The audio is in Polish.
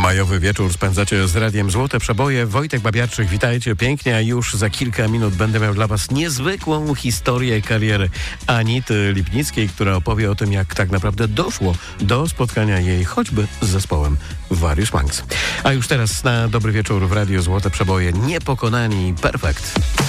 Majowy wieczór spędzacie z Radiem Złote Przeboje. Wojtek Babiarczyk, witajcie pięknie, a już za kilka minut będę miał dla was niezwykłą historię kariery Anity Lipnickiej, która opowie o tym, jak tak naprawdę doszło do spotkania jej choćby z zespołem Various Monks. A już teraz na dobry wieczór w Radio Złote Przeboje Niepokonani Perfekt.